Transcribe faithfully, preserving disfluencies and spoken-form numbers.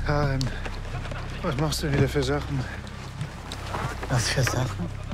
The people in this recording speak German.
Karin, was machst du wieder für Sachen? Was für Sachen?